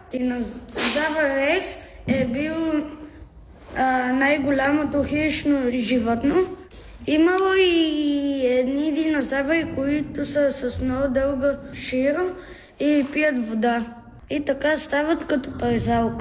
Динозавър Рекс е бил най-голямото хищно животно. Имало и едни динозаври, които са с много дълга шия и пият вода. И така стават като парзалка.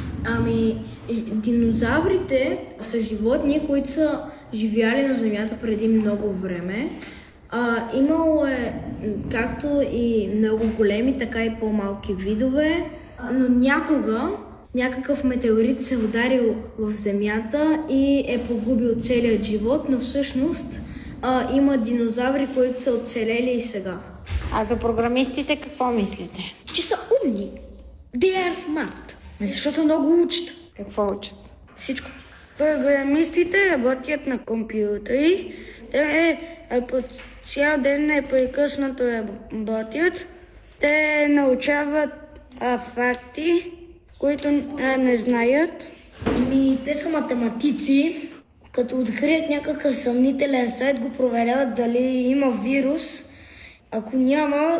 Динозаврите са животни, които са живяли на Земята преди много време. Имало е както и много големи, така и по-малки видове, но някога някакъв метеорит се ударил в Земята и е погубил целият живот, но всъщност има динозаври, които са оцелели и сега. А за програмистите какво мислите? Че са умни. They are smart. Защото много учат. Какво учат? Всичко. Програмистите работят на компютъри. Те по цял ден непрекъснато работят. Те научават факти, които не знаят. Те са математици. Като открият някакъв съмнителен сайт, го проверяват дали има вирус. Ако няма,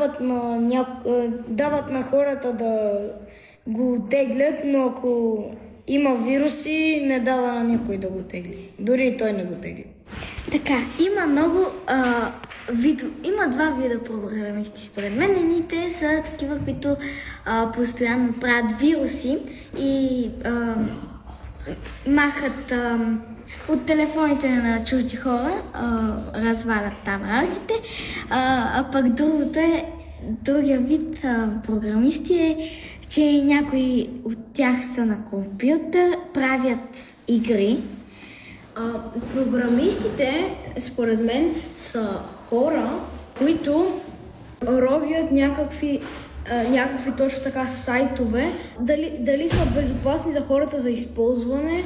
дават на хората да го теглят, но ако има вируси, не дава на никой да го тегли. Дори и той не го тегли. Така, има много има два вида програмисти според мен. Едните са такива, които постоянно правят вируси и махат от телефоните на чужди хора, развалят там работите, а пък другия вид програмисти е, че някои от тях са на компютър, правят игри. Програмистите, според мен, са хора, които ровят някакви точно така сайтове, дали са безопасни за хората за използване,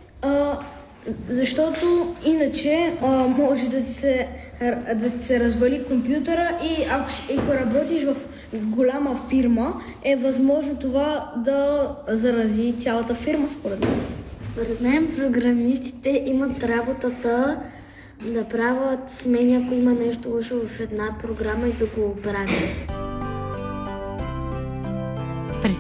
защото иначе може да ти се развали компютъра и ако работиш в голяма фирма, е възможно това да зарази цялата фирма, според мен. Според мен програмистите имат работата да правят смени, ако има нещо лошо в една програма и да го оправят. През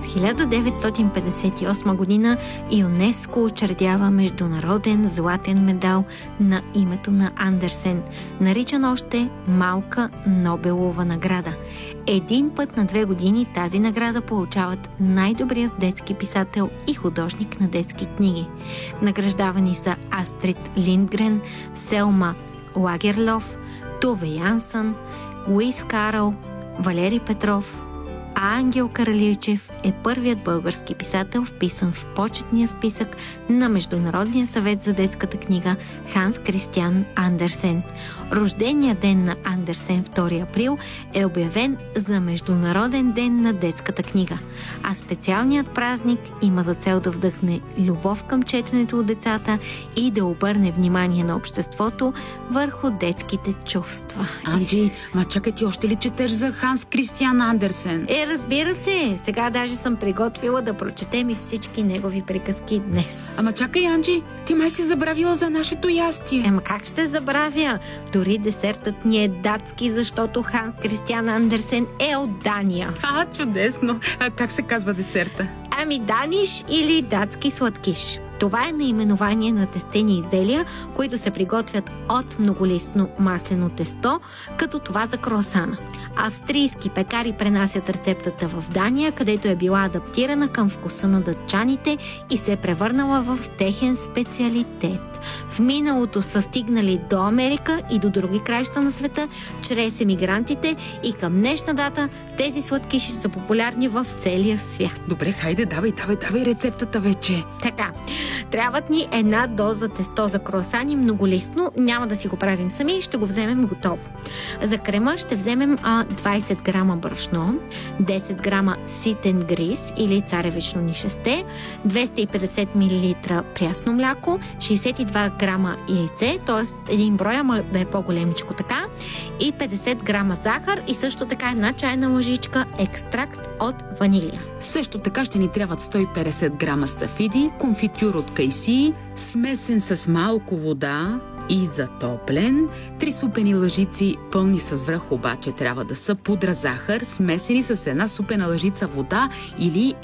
1958 година ЮНЕСКО учредява международен златен медал на името на Андерсен, наричан още Малка Нобелова награда. Един път на 2 години тази награда получават най-добрият детски писател и художник на детски книги. Награждавани са Астрид Линдгрен, Селма Лагерлов, Туве Янсън, Луис Карл, Валери Петров, а Ангел Каралийчев е първият български писател, вписан в почетния списък на Международния съвет за детската книга Ханс Кристиан Андерсен. Рожденият ден на Андерсен, 2 април, е обявен за Международен ден на детската книга, а специалният празник има за цел да вдъхне любов към четенето от децата и да обърне внимание на обществото върху детските чувства. Анджи, чакай, ти още ли четеш за Ханс Кристиан Андерсен? Разбира се, сега даже съм приготвила да прочетем и всички негови приказки днес. Чакай, Анджи, ти май си забравила за нашето ястие. Как ще забравя? Дори десертът ни е датски, защото Ханс Кристиан Андерсен е от Дания. Чудесно! Как се казва десерта? Даниш или датски сладкиш. Това е наименование на тестени изделия, които се приготвят от многолистно маслено тесто, като това за круасана. Австрийски пекари пренасят рецептата в Дания, където е била адаптирана към вкуса на датчаните и се е превърнала в техен специалитет. В миналото са стигнали до Америка и до други краища на света чрез емигрантите и към днешна дата тези сладкиши са популярни в целия свят. Добре, хайде, давай рецептата вече. Така, трябват ни 1 доза тесто за круасани многолистно, няма да си го правим сами, ще го вземем готово. За крема ще вземем 20 грама брашно, 10 грама ситен гриз или царевично нишесте, 250 мл прясно мляко, 62 грама яйце, т.е. един брой, ама да е по-големичко така, и 50 грама захар и също така 1 чайна лъжичка екстракт от ванилия. Също така ще ни трябват 150 грама стафиди, конфитюр от кайсии, смесен с малко вода и затоплен, 3 супени лъжици, пълни с връх обаче трябва да са пудра захар, смесени с 1 супена лъжица вода или